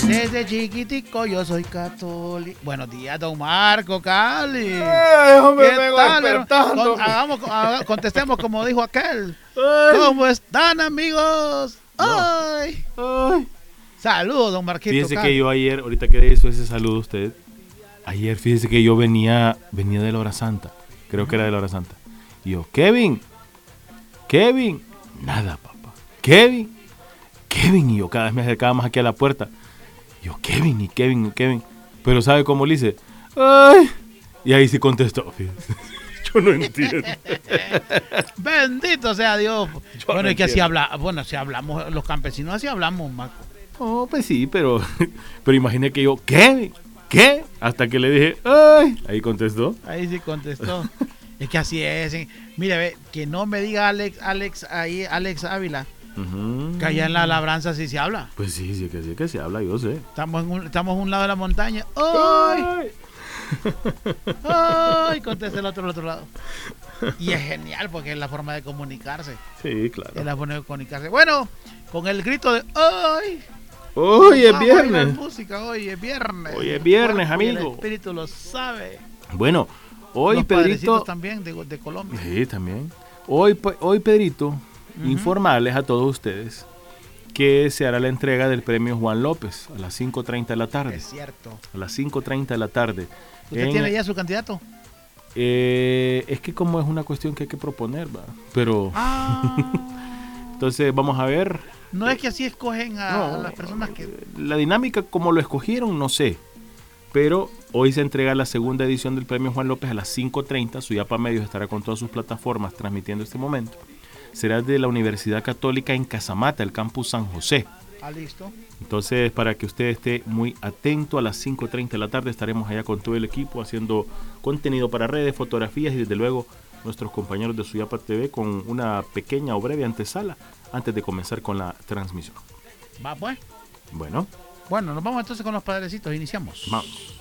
Desde chiquitico yo soy católico. Buenos días, don Marco Cali. Hombre, ¿Qué vengo tal? despertando. Contestemos como dijo aquel. Ay. ¿Cómo están, amigos? No. Ay. Ay. Saludos, don Marquito Fíjese Cali. que yo ayer, ahorita que le hizo ese saludo a usted, ayer fíjese que yo venía de la hora santa. Creo que era de la hora santa. Y yo, Kevin. Nada, papá. Kevin. Y yo cada vez me acercaba más aquí a la puerta. Y yo, Kevin. Pero ¿sabe cómo le hice? Ay. Y ahí sí contestó. Fíjese. Yo no entiendo. Bendito sea Dios. Yo Bueno, no y que así entiendo. así hablamos, los campesinos así hablamos, Marco. No, pues sí, pero imaginé que yo, ¿qué? Hasta que le dije, ay, ahí contestó. Ahí sí contestó. Es que así es. Mire, ve, que no me diga Alex Ávila, que allá en la labranza sí se habla. Pues sí que se habla, yo sé. Estamos a un lado de la montaña. ¡Ay! ¡Ay! Contesta el otro lado. Y es genial porque es la forma de comunicarse. Sí, claro. Es la forma de comunicarse. Bueno, con el grito de ¡ay! Hoy es Vamos a bailar viernes. música, hoy es viernes. Hoy es viernes, El cuerpo y amigo. El espíritu lo sabe. Bueno, hoy Los Pedrito. padrecitos también de Colombia. Sí, también. Hoy Pedrito, informarles a todos ustedes que se hará la entrega del premio Juan López a las 5:30 de la tarde. Es cierto. A las 5:30 de la tarde. ¿Usted tiene ya su candidato? Es que como es una cuestión que hay que proponer, ¿va? Pero entonces vamos a ver. No es que así escogen a las personas que... La dinámica como lo escogieron, no sé. Pero hoy se entrega la segunda edición del premio Juan López a las 5:30. Suyapa Medios estará con todas sus plataformas transmitiendo este momento. Será de la Universidad Católica en Casamata, el campus San José. Listo. Entonces, para que usted esté muy atento, a las 5:30 de la tarde estaremos allá con todo el equipo haciendo contenido para redes, fotografías y desde luego nuestros compañeros de Suyapa TV con una pequeña o breve antesala antes de comenzar con la transmisión. Va pues. Bueno, Bueno, nos vamos entonces con los padrecitos. Iniciamos. vamos.